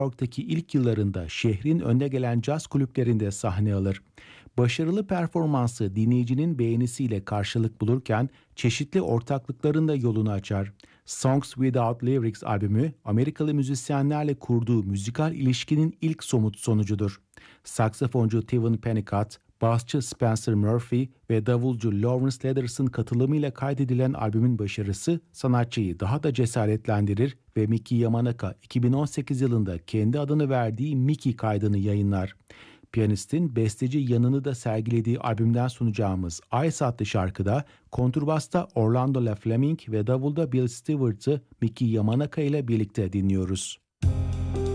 York'taki ilk yıllarında şehrin önde gelen caz kulüplerinde sahne alır. Başarılı performansı dinleyicinin beğenisiyle karşılık bulurken çeşitli ortaklıkların da yolunu açar. Songs Without Lyrics albümü Amerikalı müzisyenlerle kurduğu müzikal ilişkinin ilk somut sonucudur. Saksafoncu Tevin Pennicott, basçı Spencer Murphy ve davulcu Lawrence Leders'ın katılımıyla kaydedilen albümün başarısı sanatçıyı daha da cesaretlendirir ve Mickey Yamanaka 2018 yılında kendi adını verdiği Mickey kaydını yayınlar. Piyanistin besteci yanını da sergilediği albümden sunacağımız Ice adlı şarkıda kontrbasta Orlando LaFleming ve davulda Bill Stewart'ı Mickey Yamanaka ile birlikte dinliyoruz.